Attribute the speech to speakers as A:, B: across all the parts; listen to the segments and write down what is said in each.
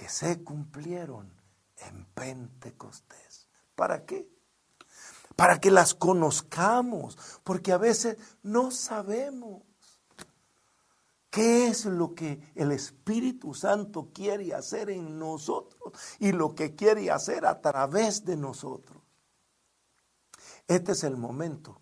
A: que se cumplieron en Pentecostés. ¿Para qué? Para que las conozcamos, porque a veces no sabemos qué es lo que el Espíritu Santo quiere hacer en nosotros y lo que quiere hacer a través de nosotros. Este es el momento,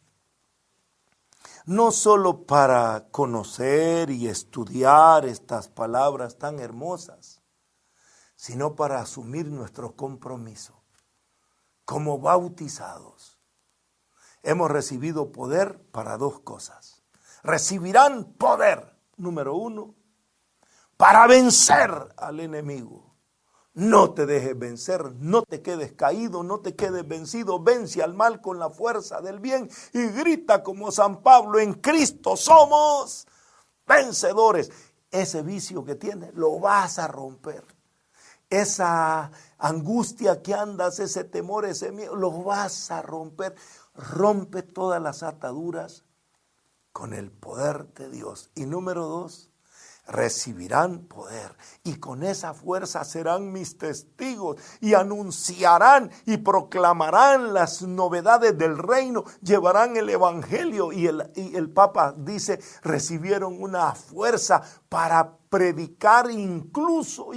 A: no solo para conocer y estudiar estas palabras tan hermosas, sino para asumir nuestro compromiso. Como bautizados, hemos recibido poder para dos cosas. Recibirán poder, número 1, para vencer al enemigo. No te dejes vencer, no te quedes caído, no te quedes vencido. Vence al mal con la fuerza del bien y grita como San Pablo: en Cristo somos vencedores. Ese vicio que tienes lo vas a romper. Esa angustia que andas, ese temor, ese miedo, lo vas a romper. Rompe todas las ataduras con el poder de Dios. Y número 2, recibirán poder y con esa fuerza serán mis testigos y anunciarán y proclamarán las novedades del reino, llevarán el evangelio y el Papa dice, recibieron una fuerza para predicar incluso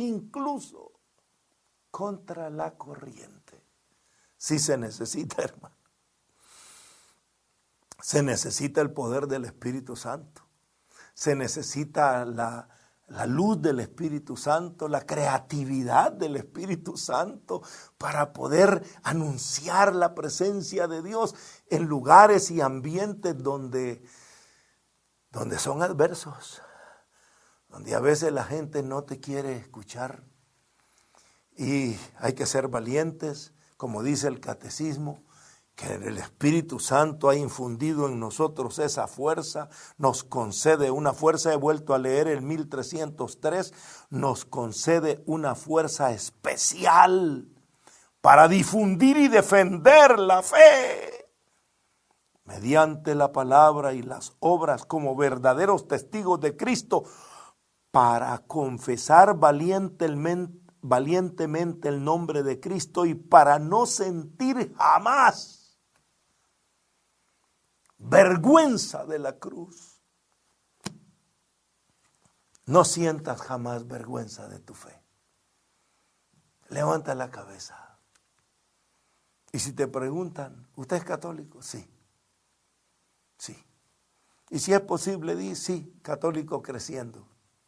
A: contra la corriente. Sí se necesita, hermano. Se necesita el poder del Espíritu Santo. Se necesita la luz del Espíritu Santo, la creatividad del Espíritu Santo para poder anunciar la presencia de Dios en lugares y ambientes donde son adversos, donde a veces la gente no te quiere escuchar. Y hay que ser valientes, como dice el catecismo, que el Espíritu Santo ha infundido en nosotros esa fuerza, nos concede una fuerza, he vuelto a leer el 1303, nos concede una fuerza especial para difundir y defender la fe, mediante la palabra y las obras como verdaderos testigos de Cristo, para confesar valientemente el nombre de Cristo y para no sentir jamás vergüenza de la cruz. No sientas jamás vergüenza de tu fe. Levanta la cabeza. Y si te preguntan, ¿usted es católico? Sí. Sí. Y si es posible, di sí, católico creciendo.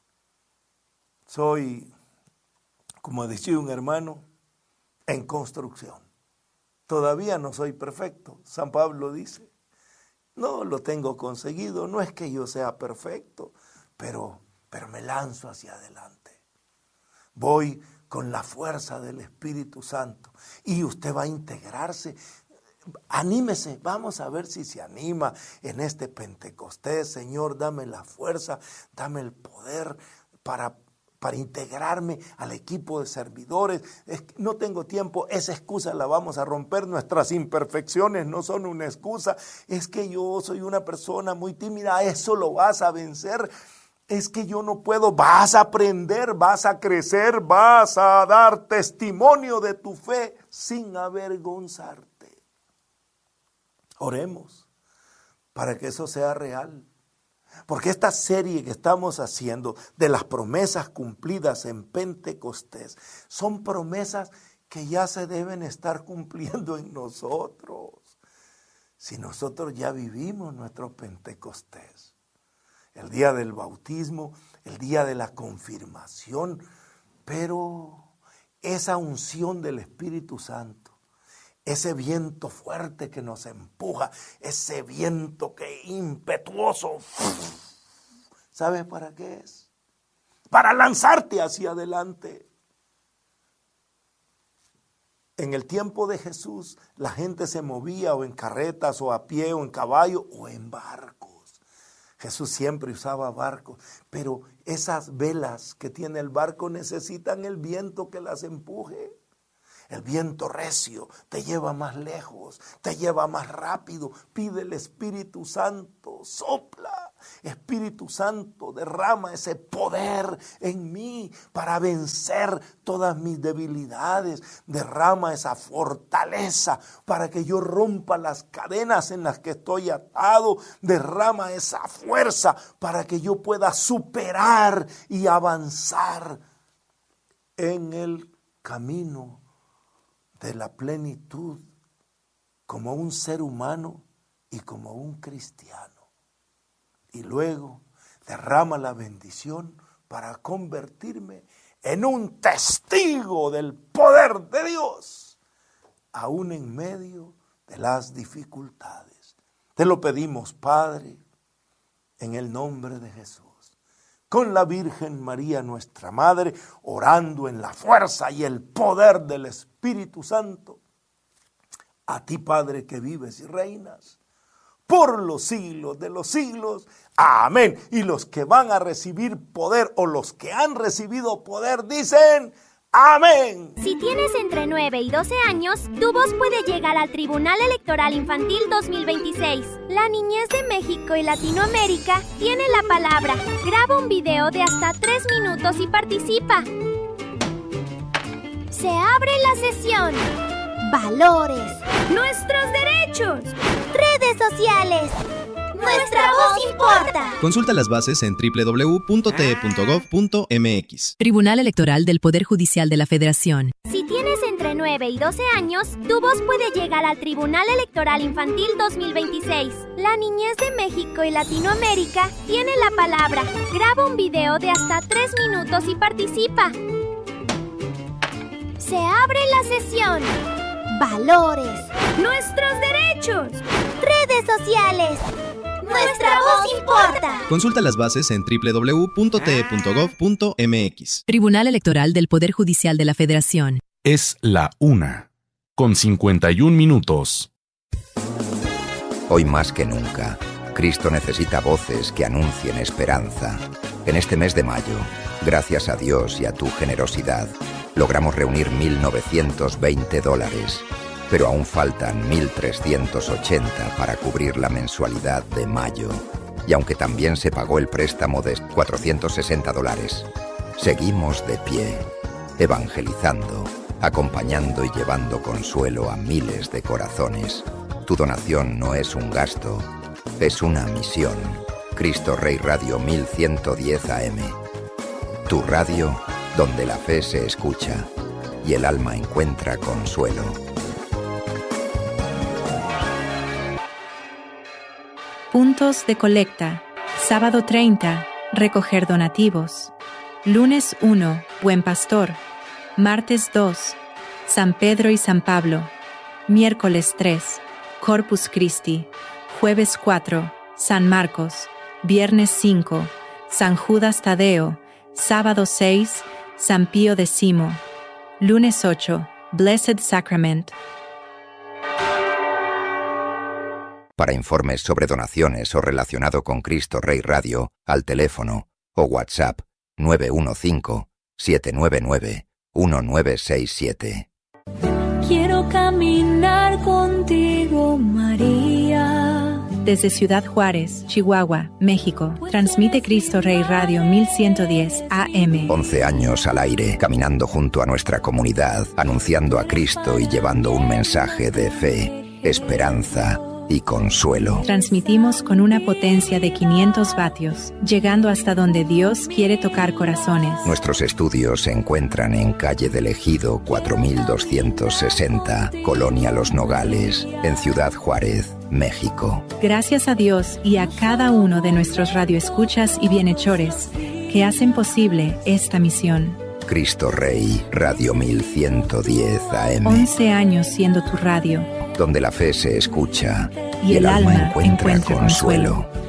A: Soy, como decía un hermano, en construcción. Todavía no soy perfecto. San Pablo dice, no lo tengo conseguido, no es que yo sea perfecto, pero me lanzo hacia adelante. Voy con la fuerza del Espíritu Santo y usted va a integrarse. Anímese, vamos a ver si se anima en este Pentecostés. Señor, dame la fuerza, dame el poder para integrarme al equipo de servidores. No tengo tiempo, esa excusa la vamos a romper. Nuestras imperfecciones no son una excusa. Es que yo soy una persona muy tímida, eso lo vas a vencer. Es que yo no puedo, vas a aprender, vas a crecer, vas a dar testimonio de tu fe sin avergonzarte. Oremos para que eso sea real. Porque esta serie que estamos haciendo de las promesas cumplidas en Pentecostés son promesas que ya se deben estar cumpliendo en nosotros. Si nosotros ya vivimos nuestro Pentecostés, el día del bautismo, el día de la confirmación, pero esa unción del Espíritu Santo, ese viento fuerte que nos empuja, ese viento que impetuoso, ¿sabes para qué es? Para lanzarte hacia adelante. En el tiempo de Jesús, la gente se movía o en carretas, o a pie, o en caballo, o en barcos. Jesús siempre usaba barcos, pero esas velas que tiene el barco necesitan el viento que las empuje. El viento recio te lleva más lejos, te lleva más rápido. Pide el Espíritu Santo, sopla Espíritu Santo, derrama ese poder en mí para vencer todas mis debilidades. Derrama esa fortaleza para que yo rompa las cadenas en las que estoy atado. Derrama esa fuerza para que yo pueda superar y avanzar en el camino de la plenitud como un ser humano y como un cristiano. Y luego derrama la bendición para convertirme en un testigo del poder de Dios, aún en medio de las dificultades. Te lo pedimos, Padre, en el nombre de Jesús, con la Virgen María, nuestra Madre, orando en la fuerza y el poder del Espíritu Santo. A ti, Padre, que vives y reinas por los siglos de los siglos. Amén. Y los que van a recibir poder o los que han recibido poder dicen amén.
B: Si tienes entre 9 y 12 años, tu voz puede llegar al Tribunal Electoral Infantil 2026. La niñez de México y Latinoamérica tiene la palabra. Graba un video de hasta 3 minutos y participa. Se abre la sesión. Valores. Nuestros derechos. Redes sociales. Nuestra voz importa.
C: Consulta las bases en www.te.gov.mx.
D: Tribunal Electoral del Poder Judicial de la Federación.
B: Si tienes entre 9 y 12 años, tu voz puede llegar al Tribunal Electoral Infantil 2026. La niñez de México y Latinoamérica tiene la palabra. Graba un video de hasta 3 minutos y participa. Se abre la sesión. Valores. Nuestros derechos. Redes sociales. Nuestra voz importa.
C: Consulta las bases en www.te.gov.mx.
D: Tribunal Electoral del Poder Judicial de la Federación.
E: Es la 1:51.
F: Hoy más que nunca, Cristo necesita voces que anuncien esperanza. En este mes de mayo, gracias a Dios y a tu generosidad, logramos reunir $1,920, pero aún faltan 1,380 para cubrir la mensualidad de mayo. Y aunque también se pagó el préstamo de $460, seguimos de pie, evangelizando, acompañando y llevando consuelo a miles de corazones. Tu donación no es un gasto, es una misión. Cristo Rey Radio 1110 AM. Tu radio donde la fe se escucha y el alma encuentra consuelo.
G: Puntos de colecta. Sábado 30, recoger donativos. Lunes 1, Buen Pastor. Martes 2, San Pedro y San Pablo. Miércoles 3, Corpus Christi. Jueves 4, San Marcos. Viernes 5, San Judas Tadeo. Sábado 6, San Pío X. Lunes 8, Blessed Sacrament.
F: Para informes sobre donaciones o relacionado con Cristo Rey Radio, al teléfono o WhatsApp 915-799-1967.
H: Quiero caminar contigo, María.
G: Desde Ciudad Juárez, Chihuahua, México, transmite Cristo Rey Radio 1110 AM.
F: 11 años al aire, caminando junto a nuestra comunidad, anunciando a Cristo y llevando un mensaje de fe, esperanza y consuelo.
G: Transmitimos con una potencia de 500 vatios, llegando hasta donde Dios quiere tocar corazones.
F: Nuestros estudios se encuentran en Calle del Ejido 4260, Colonia Los Nogales, en Ciudad Juárez, México.
G: Gracias a Dios y a cada uno de nuestros radioescuchas y bienhechores que hacen posible esta misión.
F: Cristo Rey, Radio 1110 AM.
G: 11 años siendo tu radio,
F: donde la fe se escucha y el alma encuentra consuelo.